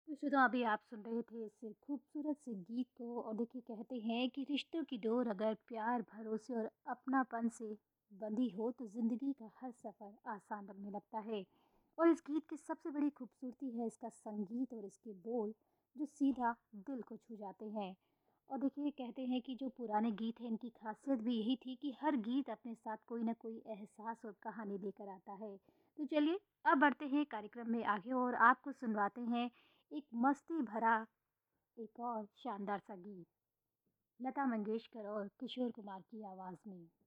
तो शुदा अभी आप सुन रहे थे इस खूबसूरत से गीत को। और देखिए कहते हैं कि रिश्तों की डोर अगर प्यार भरोसे और अपनापन से बंधी हो तो ज़िंदगी का हर सफ़र आसान लगने लगता है। और इस गीत की सबसे बड़ी खूबसूरती है इसका संगीत और इसके बोल जो सीधा दिल को छू जाते हैं। और देखिए कहते हैं कि जो पुराने गीत हैं इनकी खासियत भी यही थी कि हर गीत अपने साथ कोई ना कोई एहसास और कहानी लेकर आता है। तो चलिए अब बढ़ते हैं कार्यक्रम में आगे और आपको सुनवाते हैं एक मस्ती भरा एक और शानदार सा गीत लता मंगेशकर और किशोर कुमार की आवाज़ में।